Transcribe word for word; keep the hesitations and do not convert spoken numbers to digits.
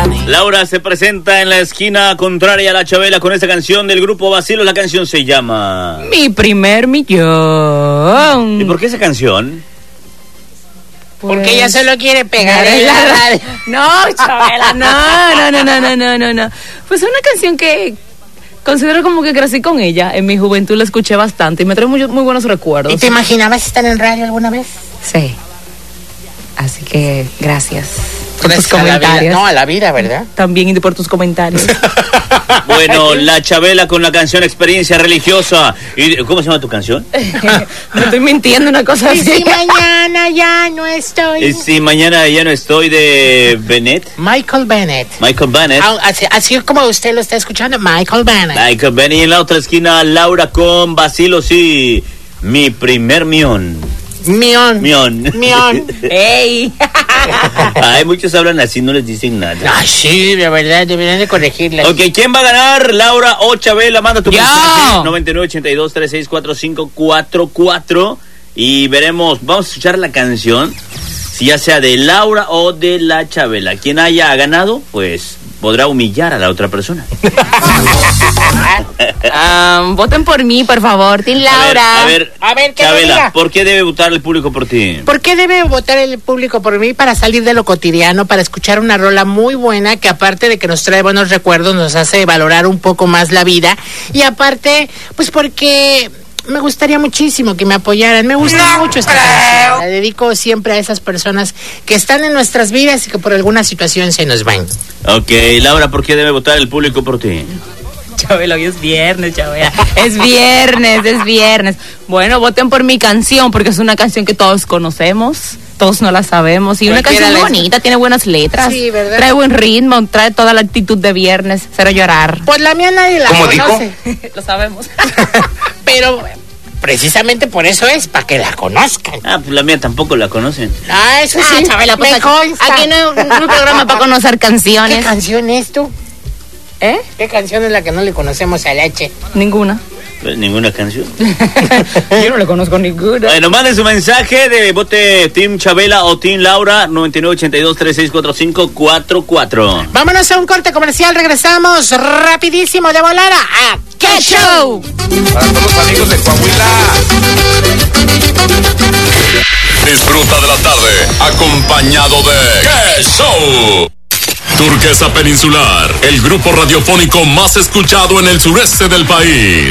Laura se presenta en la esquina contraria a la Chabela con esta canción del grupo Bacilos. La canción se llama Mi primer millón. ¿Y por qué esa canción? Pues... porque ella solo quiere pegar en la radio. No, Chabela, no, no, no, no, no, no, no, no. Pues es una canción que considero como que crecí con ella. En mi juventud la escuché bastante y me trae muy, muy buenos recuerdos. ¿Y te imaginabas estar en radio alguna vez? Sí. Así que gracias por Gracias tus comentarios. A la vida. No, a la vida, ¿verdad? También y por tus comentarios. Bueno, la Chabela con la canción Experiencia Religiosa. ¿Y cómo se llama tu canción? No estoy mintiendo, una cosa Y así. si mañana ya no estoy. Y si mañana ya no estoy, de Bennett. Michael Bennett. Michael Bennett. Ah, Así, así como usted lo está escuchando, Michael Bennett. Michael Bennett. Y en la otra esquina, Laura con Bacilos y Mi primer millón. Mion. Mion. Mion. ¡Ey! Ay, muchos hablan así, no les dicen nada. Ah, sí, de verdad, deberían de corregirla. Ok, ¿quién va a ganar? Laura o Chabela, manda tu ¡Yo! mensaje noventa y nueve ochenta y dos treinta y seis cuarenta y cinco cuarenta y cuatro y veremos, vamos a escuchar la canción, si ya sea de Laura o de la Chabela. Quien haya ganado, pues podrá humillar a la otra persona. Um, voten por mí, por favor, Team Laura. A ver, A ver, ¿qué Chabela, diga? ¿por qué debe votar el público por ti? ¿Por qué debe votar el público por mí? Para salir de lo cotidiano, para escuchar una rola muy buena que aparte de que nos trae buenos recuerdos, nos hace valorar un poco más la vida. Y aparte, pues porque me gustaría muchísimo que me apoyaran. Me gusta mucho esta canción. La dedico siempre a esas personas que están en nuestras vidas y que por alguna situación se nos van. Ok, Laura, ¿por qué debe votar el público por ti? Chabela, hoy es viernes, Chabela. Es viernes, es viernes. Bueno, voten por mi canción, porque es una canción que todos conocemos, todos no la sabemos. Y una Cualquiera canción muy les- bonita, tiene buenas letras. Sí, ¿verdad? Trae buen ritmo, trae toda la actitud de viernes, cero llorar. Pues la mía nadie la ¿Cómo conoce. Lo sabemos. Pero precisamente por eso es, para que la conozcan. Ah, pues la mía tampoco la conocen. Ah, eso sí. Ah, Chabela, pues me aquí, consta. aquí no hay un, un programa para conocer ¿Qué canciones. canción es tú? ¿Eh? ¿Qué canción es la que no le conocemos al H? Ninguna. Pues ninguna canción. Yo no le conozco ninguna. Bueno, manden su mensaje de vote Team Chabela o Team Laura, noventa y nueve ochenta y dos treinta y seis cuarenta y cinco cuarenta y cuatro. Vámonos a un corte comercial, regresamos rapidísimo de volada a ¡Qué show! Para todos los amigos de Coahuila. Disfruta de la tarde acompañado de ¡Qué show! Turquesa Peninsular, el grupo radiofónico más escuchado en el sureste del país.